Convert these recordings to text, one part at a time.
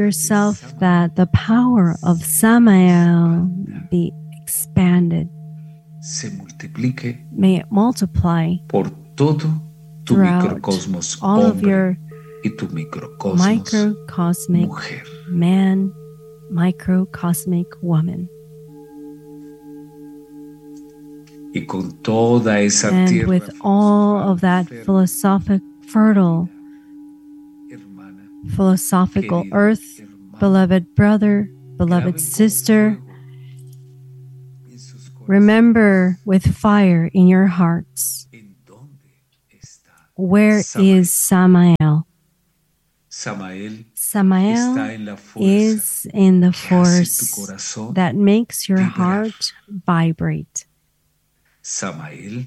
yourself that the power of Samael be expanded. Se multiplique May it multiply por todo tu microcosmos all of hombre your y tu microcosmos microcosmic mujer. man, microcosmic woman. Y con toda esa And tierra with all of that fertile, philosophical earth, beloved brother, beloved sister, remember with fire in your hearts, where is Samael? Samael is in the force that makes your heart vibrate. Samael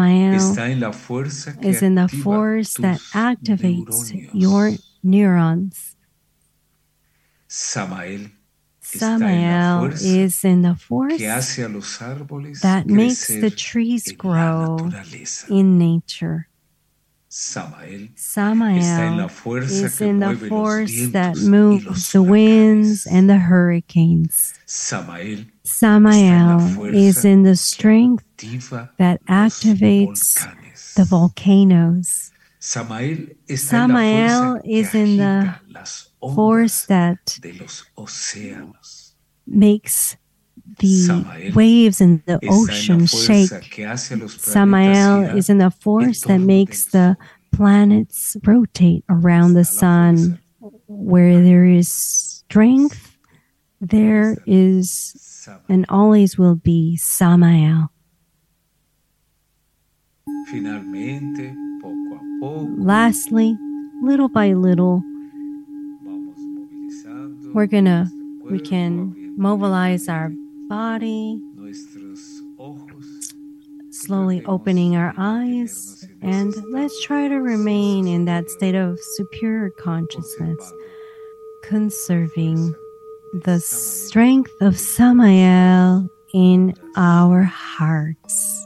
is in the force that activates your neurons. Samael is in the force that makes the trees grow in nature. Samael is in the force that moves the winds and the hurricanes. Samael is in the strength that activates the volcanoes. Samael is in the force that makes the waves in the ocean shake. Samael is in the force that makes the planets rotate around the sun. Where there is strength, there is and always will be Samael. Lastly, little by little, we can mobilize our body, slowly opening our eyes, and let's try to remain in that state of superior consciousness, conserving the strength of Samael in our hearts.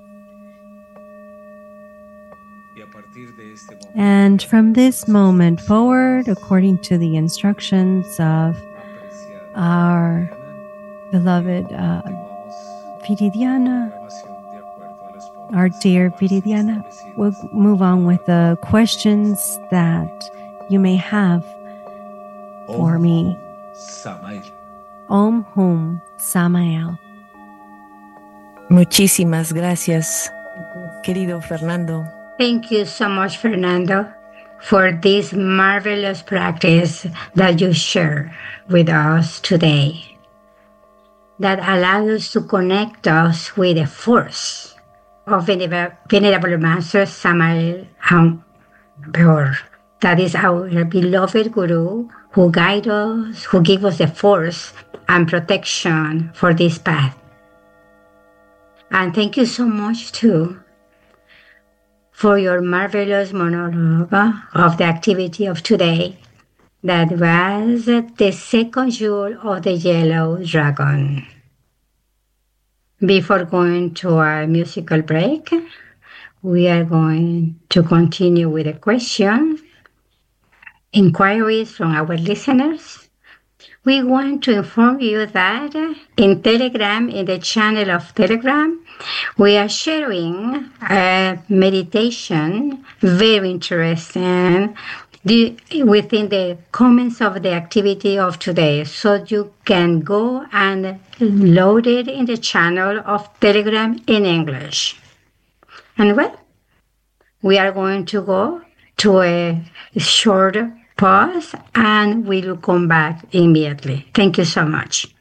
And from this moment forward, according to the instructions of our beloved Viridiana, our dear Viridiana, we'll move on with the questions that you may have for me. Om Hum Samael. Muchísimas gracias, querido Fernando. Thank you so much, Fernando, for this marvelous practice that you share with us today, that allows us to connect us with the force of Venerable Master Samael Aun-Weor. That is our beloved Guru who guides us, who gives us the force and protection for this path. And thank you so much, too, for your marvelous monologue of the activity of today. That was the second jewel of the Yellow Dragon. Before going to our musical break, we are going to continue with a question, inquiries from our listeners. We want to inform you that in Telegram, in the channel of Telegram, we are sharing a meditation, very interesting, within the comments of the activity of today. So you can go and load it in the channel of Telegram in English. And well, we are going to go to a short pause and we will come back immediately. Thank you so much.